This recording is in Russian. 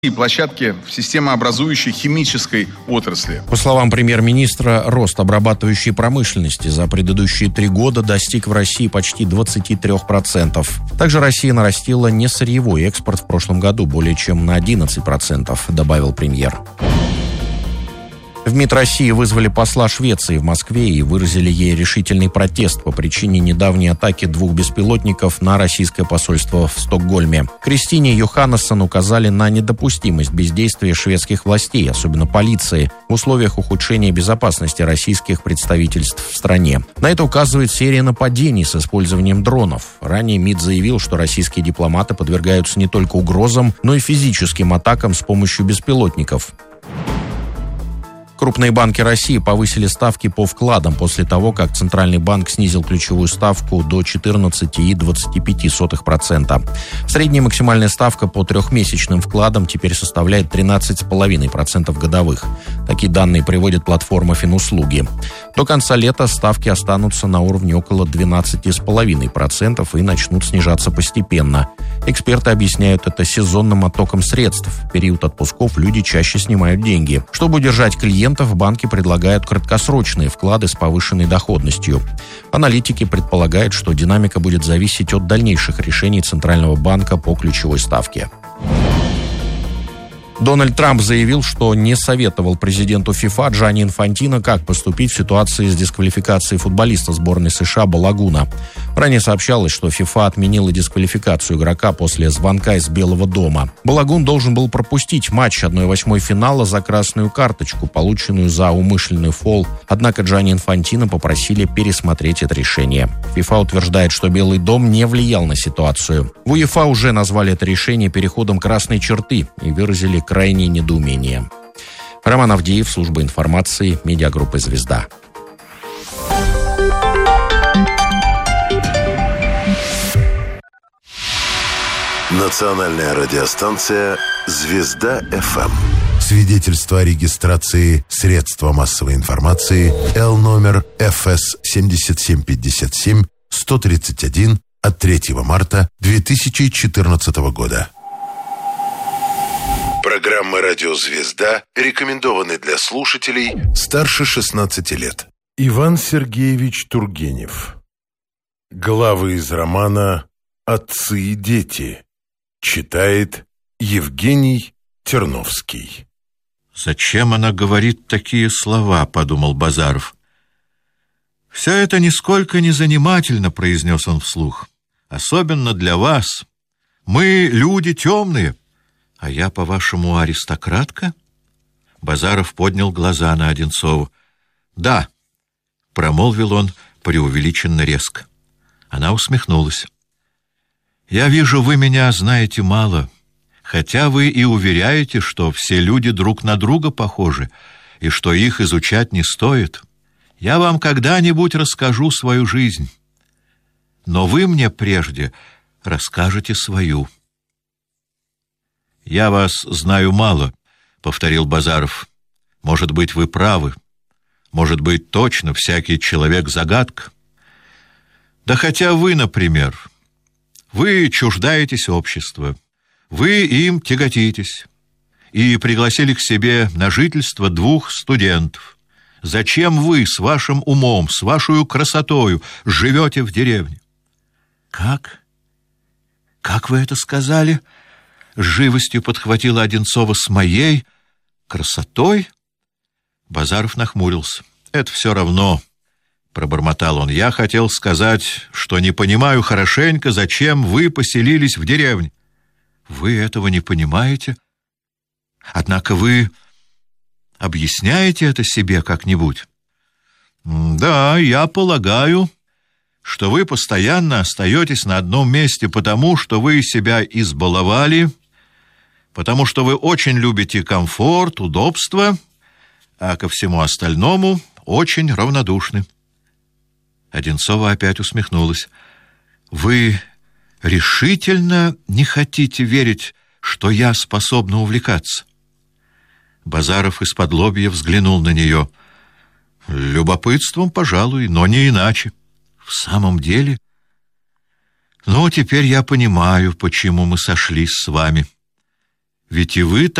и площадки в системообразующей химической отрасли. По словам премьер-министра, рост обрабатывающей промышленности за предыдущие 3 года достиг в России почти 23%. Также Россия нарастила несырьевой экспорт в прошлом году более чем на 11%, добавил премьер. В МИД России вызвали посла Швеции в Москве и выразили ей решительный протест по причине недавней атаки 2 беспилотников на российское посольство в Стокгольме. Кристине Йоханнессон указали на недопустимость бездействия шведских властей, особенно полиции, в условиях ухудшения безопасности российских представительств в стране. На это указывает серия нападений с использованием дронов. Ранее МИД заявил, что российские дипломаты подвергаются не только угрозам, но и физическим атакам с помощью беспилотников. Крупные банки России повысили ставки по вкладам после того, как Центральный банк снизил ключевую ставку до 14,25%. Средняя максимальная ставка по трехмесячным вкладам теперь составляет 13,5% годовых. Такие данные приводит платформа Финуслуги. До конца лета ставки останутся на уровне около 12,5% и начнут снижаться постепенно. Эксперты объясняют это сезонным оттоком средств. В период отпусков люди чаще снимают деньги. Чтобы удержать клиентов, банки предлагают краткосрочные вклады с повышенной доходностью. Аналитики предполагают, что динамика будет зависеть от дальнейших решений Центрального банка по ключевой ставке. Дональд Трамп заявил, что не советовал президенту ФИФА Джанни Инфантино, как поступить в ситуации с дисквалификацией футболиста сборной США Балагуна. Ранее сообщалось, что ФИФА отменила дисквалификацию игрока после звонка из Белого дома. Балагун должен был пропустить матч 1/8 финала за красную карточку, полученную за умышленный фол. Однако Джанни Инфантино попросили пересмотреть это решение. ФИФА утверждает, что Белый дом не влиял на ситуацию. В УЕФА уже назвали это решение переходом красной черты и выразили крайнее недоумение. Роман Авдеев, служба информации, медиагруппы «Звезда». Национальная радиостанция «Звезда-ФМ». Свидетельство о регистрации средства массовой информации Л номер ФС 7757-131 от 3 марта 2014 года. Программа «Радио Звезда» рекомендованы для слушателей старше 16 лет. Иван Сергеевич Тургенев. Главы из романа «Отцы и дети». Читает Евгений Терновский. «Зачем она говорит такие слова?» — подумал Базаров. «Все это нисколько не занимательно», — произнес он вслух. «Особенно для вас. Мы люди темные. А я, по-вашему, аристократка?» Базаров поднял глаза на Одинцову. «Да», — промолвил он преувеличенно резко. Она усмехнулась. «Я вижу, вы меня знаете мало, хотя вы и уверяете, что все люди друг на друга похожи, и что их изучать не стоит. Я вам когда-нибудь расскажу свою жизнь. Но вы мне прежде расскажете свою». «Я вас знаю мало», — повторил Базаров. «Может быть, вы правы. Может быть, точно всякий человек загадка. Да хотя вы, например, вы чуждаетесь общества, вы им тяготитесь и пригласили к себе на жительство 2 студентов. Зачем вы с вашим умом, с вашей красотою живете в деревне?» «Как? Как вы это сказали?» С живостью подхватила Одинцова. «С моей красотой?» Базаров нахмурился. «Это все равно», — пробормотал он. «Я хотел сказать, что не понимаю хорошенько, зачем вы поселились в деревне». «Вы этого не понимаете? Однако вы объясняете это себе как-нибудь?» «Да, я полагаю, что вы постоянно остаетесь на одном месте потому, что вы себя избаловали, потому что вы очень любите комфорт, удобство, а ко всему остальному очень равнодушны». Одинцова опять усмехнулась. «Вы решительно не хотите верить, что я способна увлекаться?» Базаров исподлобья взглянул на нее. «Любопытством, пожалуй, но не иначе». «В самом деле? Ну, теперь я понимаю, почему мы сошлись с вами. Ведь и вы